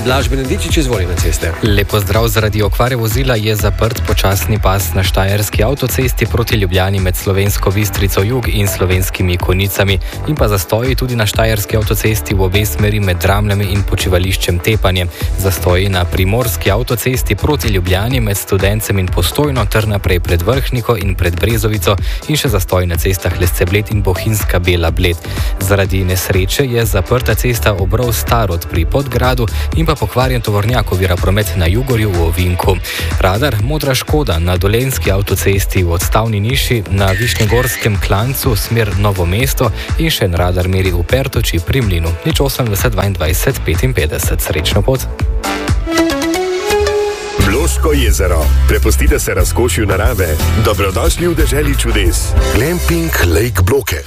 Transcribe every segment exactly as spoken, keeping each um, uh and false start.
Blaž Benedičič, izvoli na ceste. Lepo zdrav, zaradi okvare vozila je zaprt počasni pas na štajerski avtocesti proti Ljubljani med Slovensko Bistrico jug in Slovenskimi Konjicami in pa zastoji tudi na štajerski avtocesti v obe smeri med Dramljami in počivališčem Tepanje. Zastoji na primorski avtocesti proti Ljubljani med Studencem in Postojno ter naprej pred Vrhniko in pred Brezovico in še zastoj na cestah Lesce Bled in Bohinjska Bela Bled. Zaradi nesreče je zaprta cesta Obrov Starod pri Podgradu in pa pokvarjen tovornjak ovira promet na Jugorju v Ovinku. Radar Modra Škoda na Dolenjski avtocesti v Odstavni Niši, na Višnjegorskem Klancu smer Novo mesto in še en radar meri v Pertoči pri Mlinu. Nič osemdeset dvaindvajset petinpetdeset. Srečno pot! Bloško jezero. Prepustite se razkošju narave. Dobrodošli v deželi čudes. Glamping Lake Bloke.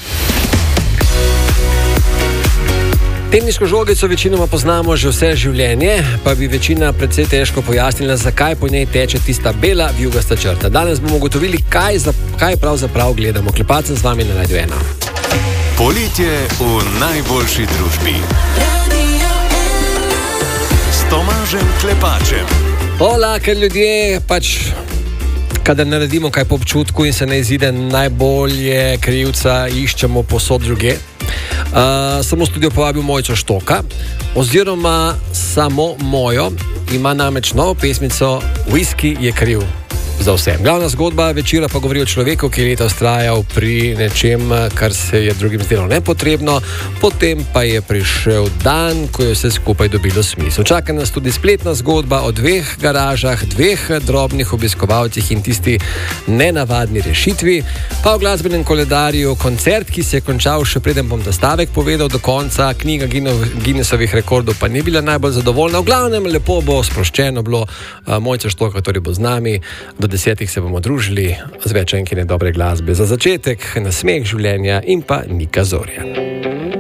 Teniško žogico večinoma poznamo že vse življenje, pa bi večina precej težko pojasnila, zakaj po njej teče tista bela vijugasta črta. Danes bomo ugotovili, kaj, za, kaj pravzaprav gledamo. Klepacem z vami na Radio ena. Poletje v najboljši družbi. S Tomažem Klepačem. Hola, ker ljudje pač, kadar naredimo kaj po občutku in se ne izide najbolje, krivca iščemo posod druge. Uh, samo studio povabil Mojco Štoka, oziroma samo mojo, ima namreč novo pesmico Whisky je kriv za vse. Glavna zgodba večera pa govori o človeku, ki je leta vztrajal pri nečem, kar se je drugim zdelo nepotrebno, potem pa je prišel dan, ko je vse skupaj dobilo smisel. Čaka nas tudi spletna zgodba o dveh garažah, dveh drobnih obiskovalcih in tisti nenavadni rešitvi, pa v glasbenem koledarju koncert, ki se je končal še preden bom ta stavek povedal do konca, knjiga Guinnessovih rekordov pa ni bila najbolj zadovoljna. V glavnem lepo bo, sproščeno bilo, Mojca Štoka, ktorý bo z nami. Do desetih se bomo družili z več enkine dobre glasbe. Za začetek nasmeh življenja in pa Nika Zorja.